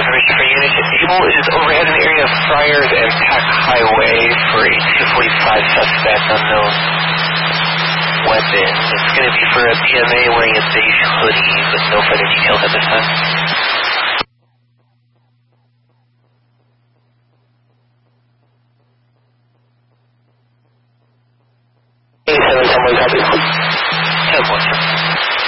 information for unit. Able is overhead in the area of Friars and Pack Highway for a 245 suspect unknown weapon. It's going to be for a BMA wearing a beige hoodie with no further details at this time. Hey, 7 10 1, copy. 10 1, sir.